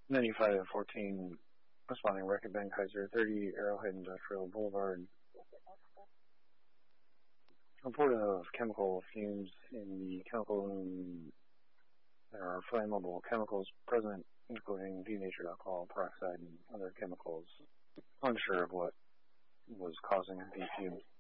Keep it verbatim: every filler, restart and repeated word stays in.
ninety-five and fourteen, responding Wreck-It Ben Kaiser, thirty Arrowhead Industrial Boulevard. Report of chemical fumes in the chemical room. There are flammable chemicals present, including denatured alcohol, peroxide, and other chemicals. Unsure of what was causing the fumes.